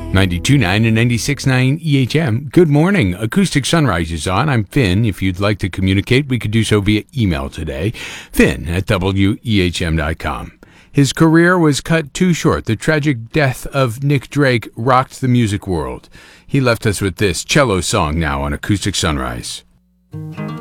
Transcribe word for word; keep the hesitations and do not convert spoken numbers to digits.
ninety-two point nine and ninety-six point nine E H M. Good morning. Acoustic Sunrise is on. I'm Finn. If you'd like to communicate, we could do so via email today. Finn at W E H M dot com. His career was cut too short. The tragic death of Nick Drake rocked the music world. He left us with this cello song now on Acoustic Sunrise.